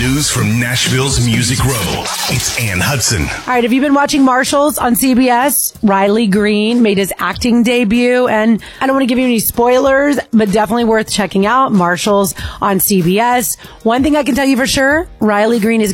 news from Nashville's Music Row. It's Ann Hudson. All right, have you been watching Marshalls on CBS? Riley Green made his acting debut, and I don't want to give you any spoilers, but definitely worth checking out. Marshalls on CBS. One thing I can tell you for sure, Riley Green is